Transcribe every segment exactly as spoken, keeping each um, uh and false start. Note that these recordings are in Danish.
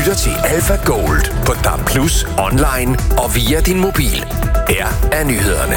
lytter til Alpha Gold på D A B plus, online og via din mobil. Her er nyhederne.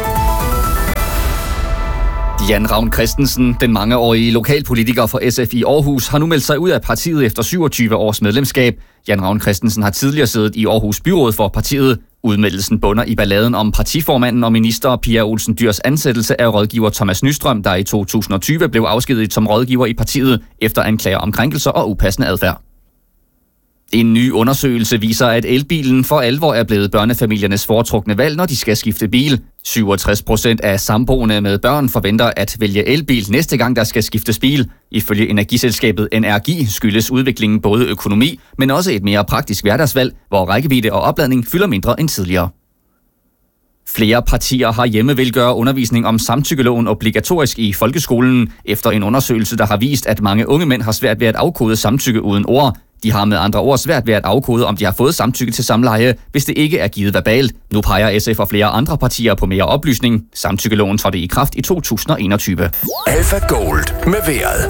Jan Ravn Christensen, den mangeårige lokalpolitiker for S F i Aarhus, har nu meldt sig ud af partiet efter syvogtyve års medlemskab. Jan Ravn Christensen har tidligere siddet i Aarhus Byråd for partiet. Udmeldelsen bunder i balladen om partiformanden og minister Pia Olsen Dyhrs ansættelse af rådgiver Thomas Nystrøm, der i to tusind og tyve blev afskediget som rådgiver i partiet efter anklager om krænkelser og upassende adfærd. En ny undersøgelse viser, at elbilen for alvor er blevet børnefamiliernes foretrukne valg, når de skal skifte bil. syvogtres procent af samboende med børn forventer at vælge elbil næste gang, der skal skiftes bil. Ifølge energiselskabet N R G skyldes udviklingen både økonomi, men også et mere praktisk hverdagsvalg, hvor rækkevidde og opladning fylder mindre end tidligere. Flere partier herhjemme vil gøre undervisning om samtykkeloven obligatorisk i folkeskolen, efter en undersøgelse, der har vist, at mange unge mænd har svært ved at afkode samtykke uden ord. De har med andre ord svært ved at afkode, om de har fået samtykke til samleje, hvis det ikke er givet verbalt. Nu peger S F og flere andre partier på mere oplysning. Samtykkeloven trådte i kraft i to tusind og enogtyve. Alpha Gold med vejret.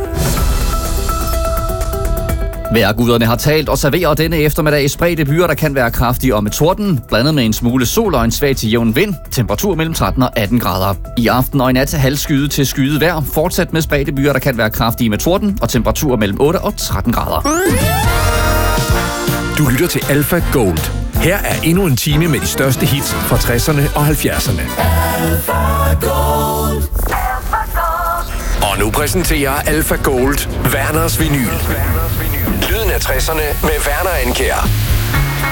Vejrguderne har talt og serverer denne eftermiddag spredte byer, der kan være kraftige og med torden, blandet med en smule sol og en svag til jævn vind. Temperatur mellem tretten og atten grader. I aften og i nat halvskyet til skyet vejr, fortsat med spredte byer, der kan være kraftige med torden, og temperatur mellem otte og tretten grader. Du lytter til Alpha Gold. Her er endnu en time med de største hits fra tresserne og halvfjerdserne. Alpha Gold. Og nu præsenterer Alpha Gold Werners Vinyl. Lyden af tresserne med Werner Andkjær.